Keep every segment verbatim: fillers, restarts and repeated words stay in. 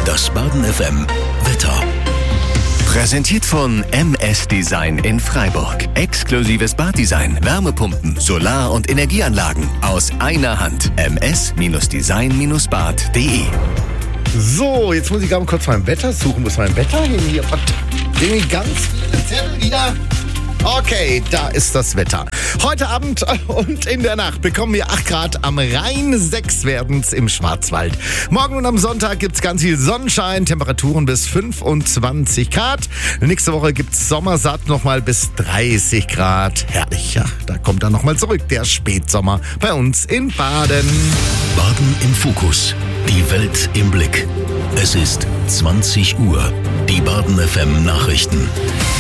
Das Baden F M Wetter. Präsentiert von M S Design in Freiburg. Exklusives Baddesign, Wärmepumpen, Solar- und Energieanlagen aus einer Hand. m s Design bad punkt d e. So, jetzt muss ich gerade mal kurz mein Wetter suchen. Wo ist mein Wetter hin? Hier bringe ich ganz viele Zettel wieder. Okay, da ist das Wetter. Heute Abend und in der Nacht bekommen wir acht Grad am Rhein, sechs werden's im Schwarzwald. Morgen und am Sonntag gibt's ganz viel Sonnenschein, Temperaturen bis fünfundzwanzig Grad. Nächste Woche gibt's sommersatt nochmal bis dreißig Grad. Herrlich, ja, da kommt dann nochmal zurück der Spätsommer bei uns in Baden. Baden im Fokus. Die Welt im Blick. Es ist zwanzig Uhr. Die Baden F M Nachrichten.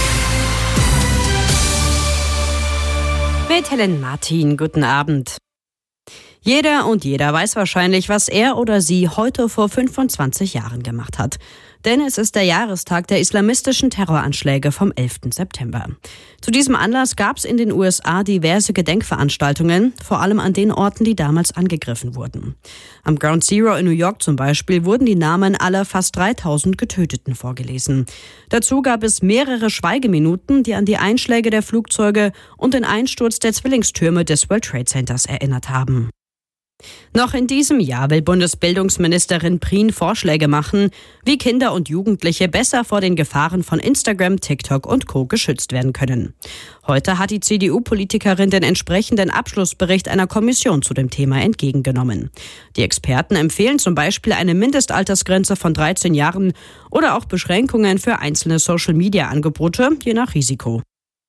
Mit Helen Martin, guten Abend. Jeder und jeder weiß wahrscheinlich, was er oder sie heute vor fünfundzwanzig Jahren gemacht hat. Denn es ist der Jahrestag der islamistischen Terroranschläge vom elften September. Zu diesem Anlass gab es in den U S A diverse Gedenkveranstaltungen, vor allem an den Orten, die damals angegriffen wurden. Am Ground Zero in New York zum Beispiel wurden die Namen aller fast dreitausend Getöteten vorgelesen. Dazu gab es mehrere Schweigeminuten, die an die Einschläge der Flugzeuge und den Einsturz der Zwillingstürme des World Trade Centers erinnert haben. Noch in diesem Jahr will Bundesbildungsministerin Prien Vorschläge machen, wie Kinder und Jugendliche besser vor den Gefahren von Instagram, TikTok und Co. geschützt werden können. Heute hat die C D U-Politikerin den entsprechenden Abschlussbericht einer Kommission zu dem Thema entgegengenommen. Die Experten empfehlen zum Beispiel eine Mindestaltersgrenze von dreizehn Jahren oder auch Beschränkungen für einzelne Social-Media-Angebote, je nach Risiko.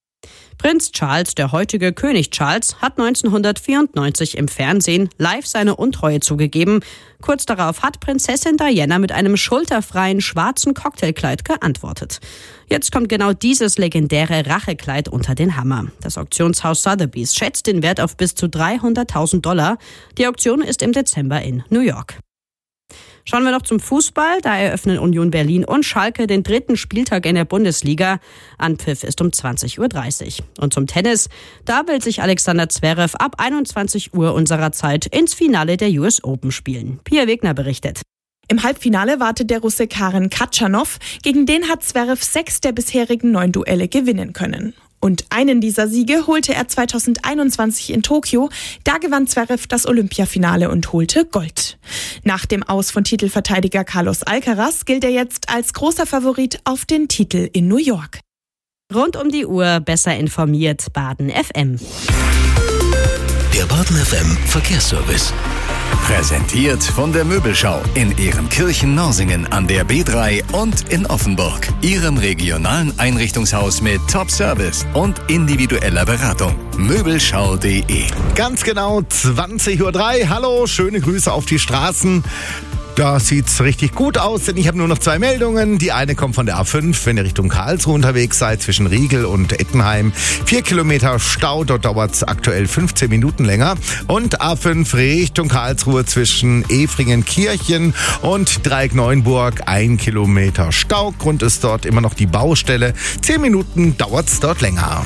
Prinz Charles, der heutige König Charles, hat neunzehnhundertvierundneunzig im Fernsehen live seine Untreue zugegeben. Kurz darauf hat Prinzessin Diana mit einem schulterfreien schwarzen Cocktailkleid geantwortet. Jetzt kommt genau dieses legendäre Rachekleid unter den Hammer. Das Auktionshaus Sotheby's schätzt den Wert auf bis zu dreihunderttausend Dollar. Die Auktion ist im Dezember in New York. Schauen wir noch zum Fußball. Da eröffnen Union Berlin und Schalke den dritten Spieltag in der Bundesliga. Anpfiff ist um zwanzig Uhr dreißig. Und zum Tennis. Da will sich Alexander Zverev ab einundzwanzig Uhr unserer Zeit ins Finale der U S Open spielen. Pia Wegner berichtet. Im Halbfinale wartet der Russe Karen Khachanov. Gegen den hat Zverev sechs der bisherigen neun Duelle gewinnen können. Und einen dieser Siege holte er zweitausendeinundzwanzig in Tokio. Da gewann Zverev das Olympiafinale und holte Gold. Nach dem Aus von Titelverteidiger Carlos Alcaraz gilt er jetzt als großer Favorit auf den Titel in New York. Rund um die Uhr besser informiert, Baden F M. Der Baden F M Verkehrsservice. Präsentiert von der Möbelschau in Ehrenkirchen-Norsingen an der B drei und in Offenburg. Ihrem regionalen Einrichtungshaus mit Top-Service und individueller Beratung. Möbelschau punkt de. Ganz genau zwanzig Uhr drei. Hallo, schöne Grüße auf die Straßen. Da sieht's richtig gut aus, denn ich habe nur noch zwei Meldungen. Die eine kommt von der A fünf, wenn ihr Richtung Karlsruhe unterwegs seid, zwischen Riegel und Ettenheim. Vier Kilometer Stau, dort dauert's aktuell fünfzehn Minuten länger. Und A fünf Richtung Karlsruhe zwischen Efringen-Kirchen und Dreieck-Neuenburg. Ein Kilometer Stau. Grund ist dort immer noch die Baustelle. Zehn Minuten dauert's dort länger.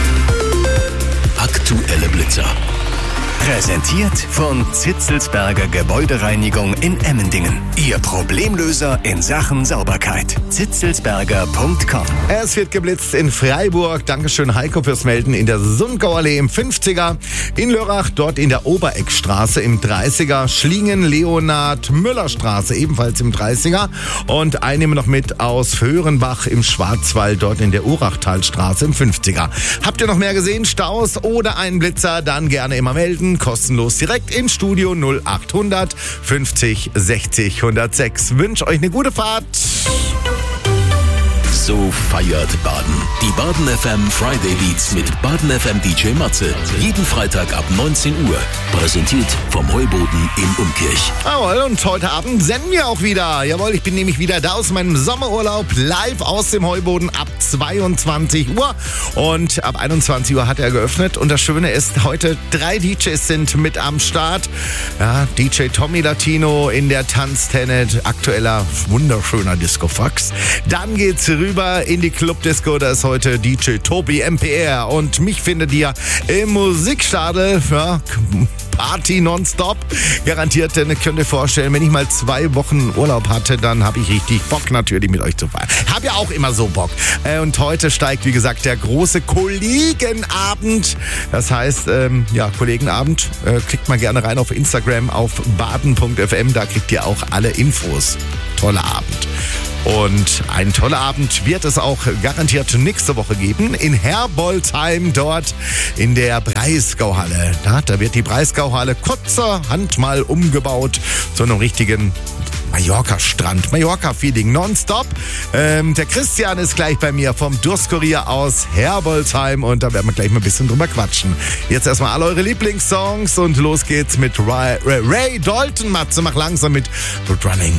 Aktuelle Blitzer. Präsentiert von Zitzelsberger Gebäudereinigung in Emmendingen. Ihr Problemlöser in Sachen Sauberkeit. zitzelsberger punkt com. Es wird geblitzt in Freiburg. Dankeschön Heiko fürs Melden in der Sundgauallee im fünfziger. In Lörrach, dort in der Obereckstraße im dreißiger. Schlingen-Leonhard-Müller-Straße ebenfalls im dreißiger. Und eine nehmen wir noch mit aus Föhrenbach im Schwarzwald, dort in der Urachtalstraße im fünfziger. Habt ihr noch mehr gesehen? Staus oder einen Blitzer? Dann gerne immer melden. Kostenlos direkt ins Studio null achthundert fünfzig sechzig hundertsechs. Wünsche euch eine gute Fahrt. So feiert Baden. Die Baden F M Friday Beats mit Baden F M D J Matze. Jeden Freitag ab neunzehn Uhr. Präsentiert vom Heuboden in Umkirch. Jawohl, und heute Abend senden wir auch wieder. Jawohl, ich bin nämlich wieder da aus meinem Sommerurlaub, live aus dem Heuboden ab zweiundzwanzig Uhr. Und ab einundzwanzig Uhr hat er geöffnet. Und das Schöne ist, heute drei D Js sind mit am Start. Ja, D J Tommy Latino in der Tanztenet, aktueller, wunderschöner Disco-Fox. Dann geht's rüber in die Club-Disco. Da ist heute D J Tobi M P R. Und mich findet ihr im Musikstadel. Ja, Party nonstop. Garantiert, denn ihr könnt euch vorstellen, wenn ich mal zwei Wochen Urlaub hatte, dann habe ich richtig Bock natürlich mit euch zu feiern. Hab ja auch immer so Bock. Und heute steigt, wie gesagt, der große Kollegenabend. Das heißt, ähm, ja, Kollegenabend. Äh, klickt mal gerne rein auf Instagram auf baden punkt f m. Da kriegt ihr auch alle Infos. Toller Abend. Und ein toller Abend wird es auch garantiert nächste Woche geben in Herbolzheim, dort in der Breisgauhalle. Da, da wird die Breisgauhalle kurzerhand mal umgebaut zu einem richtigen Mallorca-Strand, Mallorca-Feeling nonstop. Ähm, der Christian ist gleich bei mir vom Durstkurier aus Herbolzheim und da werden wir gleich mal ein bisschen drüber quatschen. Jetzt erstmal alle eure Lieblingssongs und los geht's mit Ray, Ray, Ray Dalton. Matze, mach langsam mit Good Running.